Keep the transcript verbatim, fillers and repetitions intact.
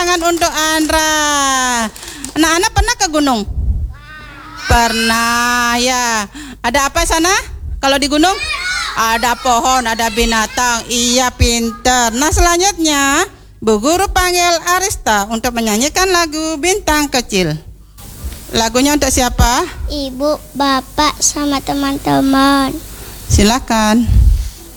tangan untuk Andra. Anak-anak pernah ke gunung? Pernah ya. Ada apa sana? Kalau di gunung? Ada pohon, ada binatang. Iya, pinter. Nah, selanjutnya Bu Guru panggil Arista untuk menyanyikan lagu Bintang Kecil. Lagunya untuk siapa? Ibu, bapak, sama teman-teman. Silakan.